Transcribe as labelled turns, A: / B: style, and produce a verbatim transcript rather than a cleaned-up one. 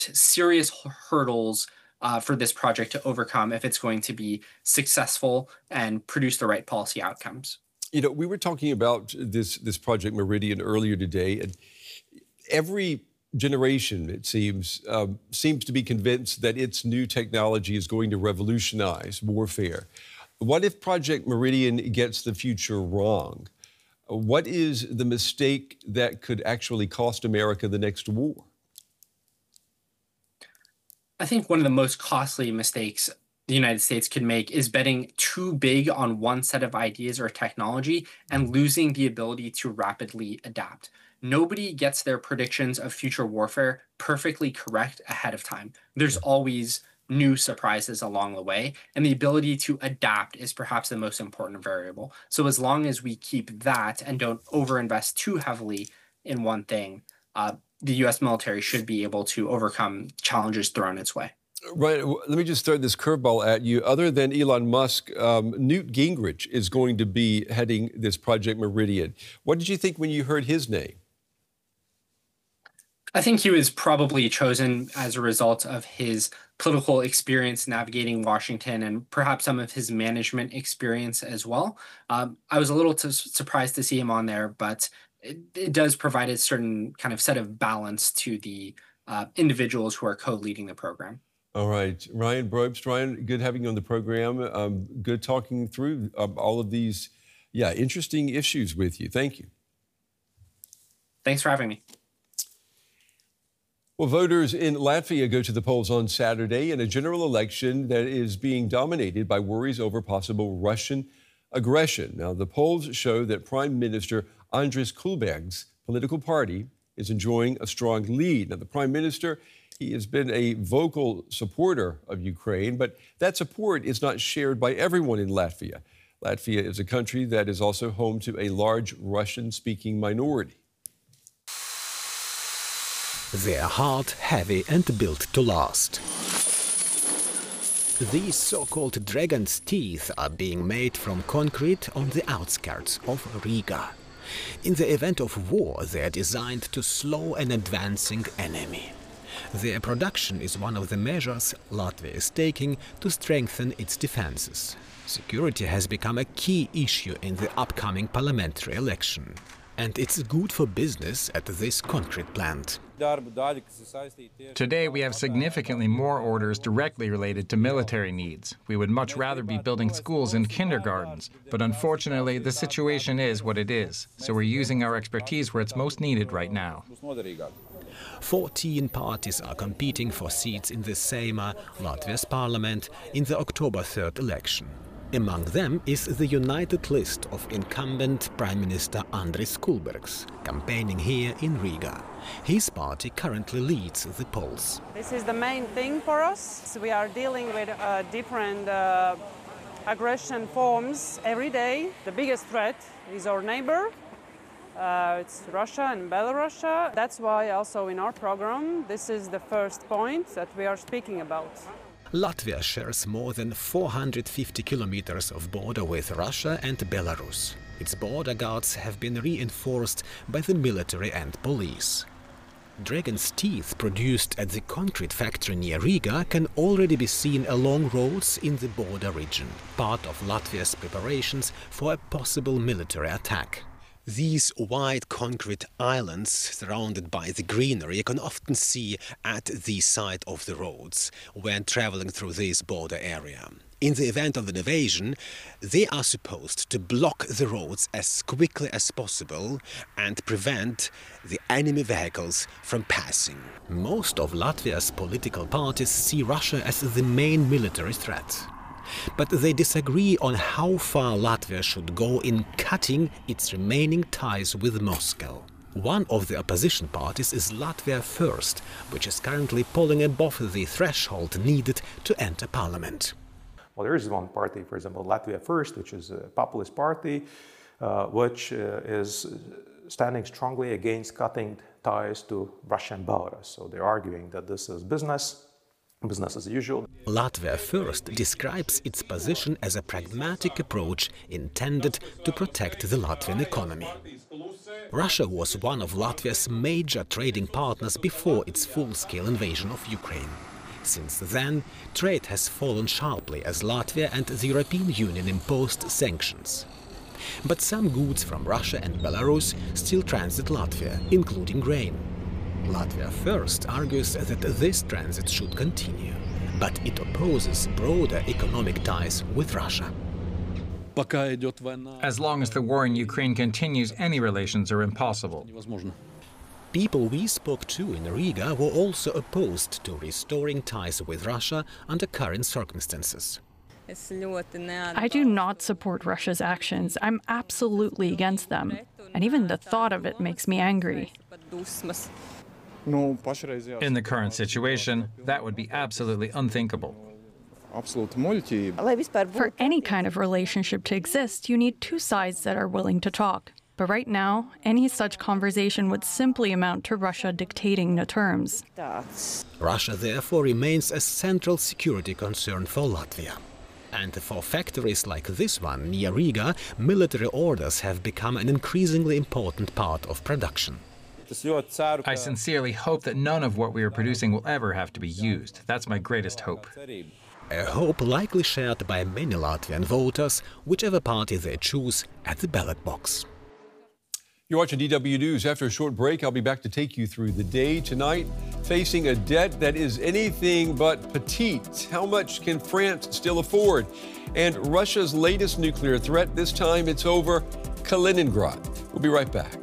A: serious hurdles uh, for this project to overcome if it's going to be successful and produce the right policy outcomes.
B: You know, we were talking about this this Project Meridian earlier today, and every generation, it seems, um, seems to be convinced that its new technology is going to revolutionize warfare. What if Project Meridian gets the future wrong? What is the mistake that could actually cost America the next war?
A: I think one of the most costly mistakes the United States can make is betting too big on one set of ideas or technology and losing the ability to rapidly adapt. Nobody gets their predictions of future warfare perfectly correct ahead of time. There's always new surprises along the way, and the ability to adapt is perhaps the most important variable. So as long as we keep that and don't overinvest too heavily in one thing, uh, the U S military should be able to overcome challenges thrown its way.
B: Right. Let me just throw this curveball at you. Other than Elon Musk, um, Newt Gingrich is going to be heading this Project Meridian. What did you think when you heard his name?
A: I think he was probably chosen as a result of his political experience navigating Washington and perhaps some of his management experience as well. Um, I was a little t- surprised to see him on there, but it, it does provide a certain kind of set of balance to the uh, individuals who are co-leading the program.
B: All right. Ryan Brobst, Ryan, good having you on the program. Um, good talking through um, all of these, yeah, interesting issues with you. Thank you.
A: Thanks for having me.
B: Well, voters in Latvia go to the polls on Saturday in a general election that is being dominated by worries over possible Russian aggression. Now, the polls show that Prime Minister Andris Kulberg's political party is enjoying a strong lead. Now, the Prime Minister, he has been a vocal supporter of Ukraine, but that support is not shared by everyone in Latvia. Latvia is a country that is also home to a large Russian-speaking minority.
C: They're hard, heavy and built to last. These so-called dragon's teeth are being made from concrete on the outskirts of Riga. In the event of war, they are designed to slow an advancing enemy. Their production is one of the measures Latvia is taking to strengthen its defenses. Security has become a key issue in the upcoming parliamentary election. And it's good for business at this concrete plant.
D: Today we have significantly more orders directly related to military needs. We would much rather be building schools and kindergartens, but unfortunately the situation is what it is, so we're using our expertise where it's most needed right now.
C: Fourteen parties are competing for seats in the Seima, Latvia's parliament, in the October third election. Among them is the united list of incumbent Prime Minister Andris Kulbergs, campaigning here in Riga. His party currently leads the polls.
E: This is the main thing for us. We are dealing with uh, different uh, aggression forms every day. The biggest threat is our neighbor. Uh, it's Russia and Belarus. That's why also in our program, this is the first point that we are speaking about.
C: Latvia shares more than four hundred fifty kilometers of border with Russia and Belarus. Its border guards have been reinforced by the military and police. Dragon's teeth produced at the concrete factory near Riga can already be seen along roads in the border region, part of Latvia's preparations for a possible military attack. These wide concrete islands surrounded by the greenery you can often see at the side of the roads when traveling through this border area. In the event of an invasion, they are supposed to block the roads as quickly as possible and prevent the enemy vehicles from passing. Most of Latvia's political parties see Russia as the main military threat. But they disagree on how far Latvia should go in cutting its remaining ties with Moscow. One of the opposition parties is Latvia First, which is currently polling above the threshold needed to enter parliament.
F: Well, there is one party, for example, Latvia First, which is a populist party, uh, which uh, is standing strongly against cutting ties to Russia and Belarus. So they're arguing that this is business. Business as usual.
C: Latvia First describes its position as a pragmatic approach intended to protect the Latvian economy. Russia was one of Latvia's major trading partners before its full-scale invasion of Ukraine. Since then, trade has fallen sharply as Latvia and the European Union imposed sanctions. But some goods from Russia and Belarus still transit Latvia, including grain. Latvia First argues that this transit should continue, but it opposes broader economic ties with Russia.
D: As long as the war in Ukraine continues, any relations are impossible.
C: People we spoke to in Riga were also opposed to restoring ties with Russia under current circumstances.
G: I do not support Russia's actions. I'm absolutely against them. And even the thought of it makes me angry.
D: In the current situation, that would be absolutely unthinkable.
G: For any kind of relationship to exist, you need two sides that are willing to talk. But right now, any such conversation would simply amount to Russia dictating the terms.
C: Russia therefore remains a central security concern for Latvia. And for factories like this one near Riga, military orders have become an increasingly important part of production.
D: I sincerely hope that none of what we are producing will ever have to be used. That's my greatest hope.
C: A hope likely shared by many Latvian voters, whichever party they choose at the ballot box.
B: You're watching D W News. After a short break, I'll be back to take you through the day tonight. Facing a debt that is anything but petite. How much can France still afford? And Russia's latest nuclear threat, this time it's over Kaliningrad. We'll be right back.